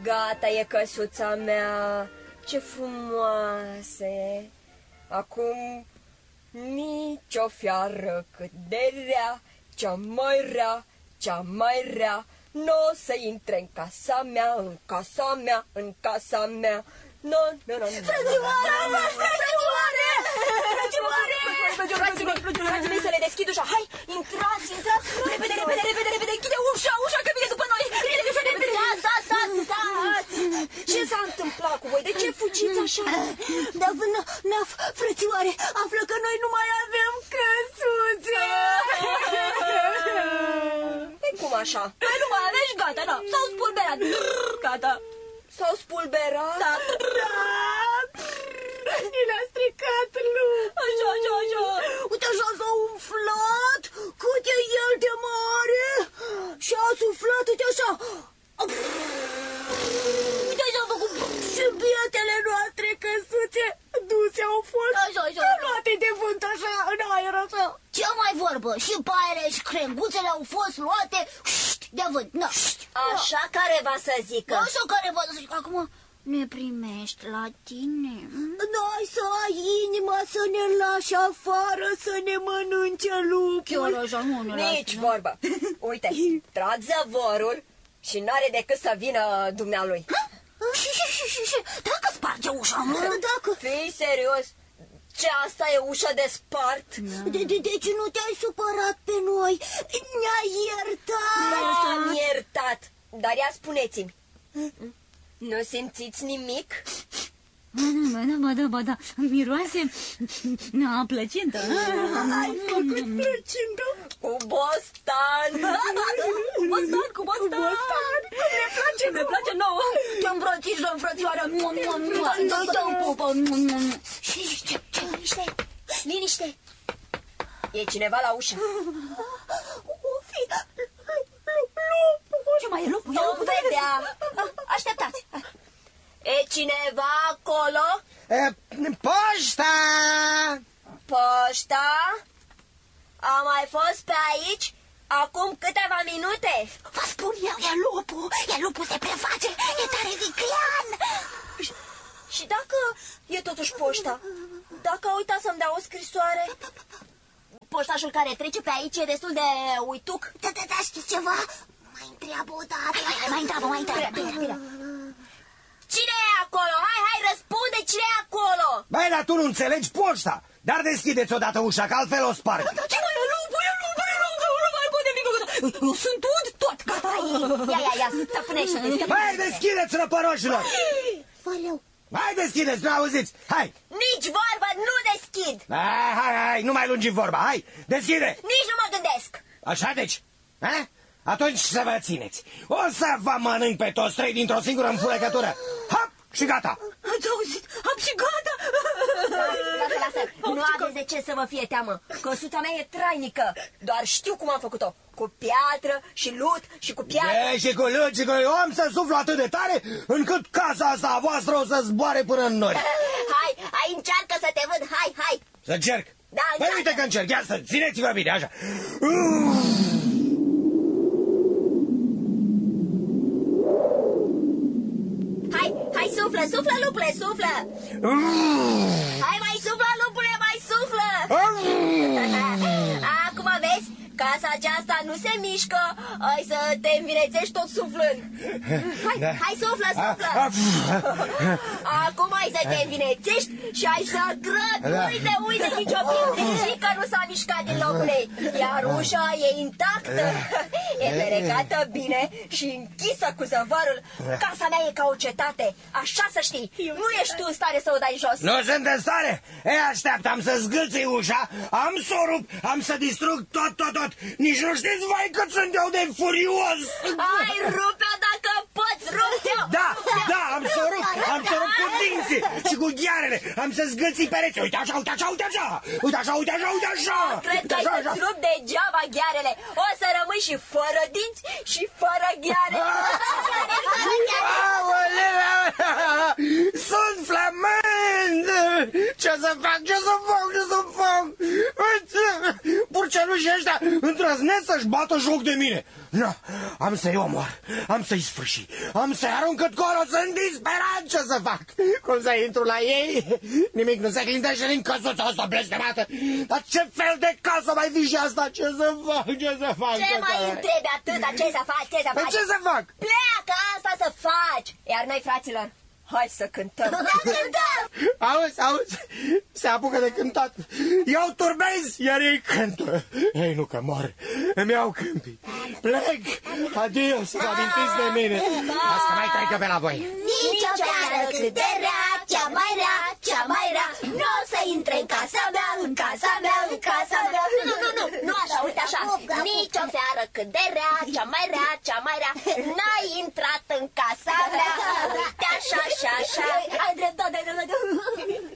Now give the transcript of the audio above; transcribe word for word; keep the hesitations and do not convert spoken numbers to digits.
Gata e căsuța mea, ce frumoasă e. Acum nici o fiară cât de rea, cea mai rea, cea mai rea, n-o să intre în casa mea, în casa mea, în casa mea. No, no, no, no. Frățioare! Frățioare! Frățioare! Frații mei, să le deschid ușa. Hai, intrați, intrați. Repede, repede, repede, repede. Închide ușa, ușa, că vine după noi. Repede, repede, repede. Stați, stați, stați! Ce s-a întâmplat cu voi? De ce fugiți așa? Dar, Naf, frățioare, află că noi nu mai avem căsuțe! Cum așa? Păi nu mai avem și gata, da. S-au spulberat. Gata. S-au spulberat? Da. Da. Ni le-a stricat lup. Așa, așa, așa. Uite așa s-a umflat. Cât e el de mare. Și a suflat, uite așa. Uite așa a făcut. Și bietele noastre căsuțe duse au fost. Așa, așa. Luate de vânt așa, în aer așa. Ce mai vorbă? Și paiele și crenguțele au fost luate de vânt. Da. Așa careva să zică. Așa careva să zică. Acum ne primești la tine. N-ai să ai inima să ne lași afară, să ne mănânce lupul. Chiar așa, nu ne Nici vorbă. Uite, trag zăvorul și n-are decât să vină dumnealui. Și, și, și, și, și, dacă sparge ușa, mă? Dacă... Fii serios? Ce, asta e ușa de spart? De, de, deci nu te-ai supărat pe noi? Ne-ai iertat? M-am iertat. Dar ia spuneți-mi, nu simțiți nimic? Ba da, ba da, ba da, miroase a plăcintă. Ai făcut plăcintă? Cu bostan. Cu bostan, cu bostan. Cum ne place, ne place nouă. Te îmbrățișăm, frățioară. Noi te pupă. Și ce, ce? Liniște, liniște. E cineva la ușă. O fi lupul. Ce mai e lupul? Vom vedea. Așteptați. E cineva acolo? E, poșta! Poșta? A mai fost pe aici acum câteva minute. Vă spun eu, e lupul. E lupul, se preface. E tare viclean. Și, și dacă e totuși poșta? Dacă a uitat să-mi dea o scrisoare? Poștașul care trece pe aici e destul de uituc. Da, da, da, știți ceva? Mai întreabă o dată. Mai întreabă, mai întreabă. Bine, bine, bine. Cine e acolo? Hai, hai, răspunde, cine e acolo? Băi, dar tu nu înțelegi poșta. Dar deschideți odată ușa, că altfel o sparg. Ce mai e lupul? E lupul, e lupul, nu mai poate fi gata. Eu sunt ud tot, gata. Ia, ia, ia, stăpânește-te. Băi, deschideți, răpăroșilor. Valeu. Hai, deschideți, nu auziți, hai. Nici vorba, nu deschid. Hai, hai, hai, nu mai lungi vorba, hai, deschide. Nici nu mă gândesc. Așa deci, ha? Atunci să vă țineți. O să vă mănânc pe toți trei dintr-o singură înfurăcătură. Hop, și gata. Ați auzit? Am și gata. Lasă, lasă, nu aveți de ce să vă fie teamă. Căsuța mea e trainică. Doar știu cum am făcut-o. Cu piatră și lut și cu piatră. E, și cu lut și cu... Eu am să suflu atât de tare încât casa asta a voastră o să zboare până în nori. Hai, hai, încearcă să te văd, hai, hai. Să încerc? Da, păi încearcă. uite că încerc, ia să țineți-vă bine, așa. Hai, hai, suflă, suflă, lupule, suflă. Hai, mai suflă, lupule, mai suflă. Acum vezi, casa aceasta nu se mișcă. Hai să te învinețești tot suflând. Hai, Da. hai, suflă, suflă. Acum hai să te învinețești și hai să grăbi. Da. Uite, uite, nici o pietrică nu s-a mișcat din locul ei. Iar ușa e intactă. E ferecată bine și închisă cu zăvarul. Casa mea e ca o cetate. Așa să știi. Nu ești tu în stare să o dai jos. Nu sunt în stare? E, așteaptă, am să zgâlțui ușa, am să o rup, am să distrug tot, tot, tot. Nici nu știți, vai, cât sunt eu de furios. Hai, rupe-o dacă poți, rupe-o. Da, da, am să o rup, am să o rup cu dinții și cu ghearele, am să zgâlții pereți. Uite așa, uite așa, uite așa, uite așa, uite așa, uite așa. Cred că ai să-ți rup degeaba ghearele. O să rămâi și fără dinți și fără gheare. Aoleu, sunt flămând. Ce să fac, ce să fac, ce să fac? Pur ce Bebelușii ăștia îndrăznesc să-și bată joc de mine. Nu, am să-i omor, am să-i sfârși, am să-i arunc cât colo, sunt disperat ce să fac. Cum să intru la ei? Nimic nu se clintește din căsuța asta blestemată. Dar ce fel de casă mai fi și asta? Ce să fac, ce să fac? Ce mai întrebi atâta? Ce să faci, ce să faci? Ce să fac? Pleacă, asta să faci! Iar noi, fraților, hai să cântăm! Da, cântăm! Auzi, auzi, se apucă de cântat. Eu turbez, iar ei cântă. Ei nu că mor, îmi iau câmpii. Plec, adio, să vă amintiți de mine. Las că mai trecă pe la voi. Nici o seară cât de rea, cea mai rea, cea mai rea, nu o să intre în casa mea, în casa mea, în casa mea. Nu, nu, nu, nu, nu așa, uite așa. Nici o seară cât de rea, cea mai rea, cea mai rea, n-ai intrat în casa mea. Uite așa, așa, așa. Ai dreptate, ai dreptate.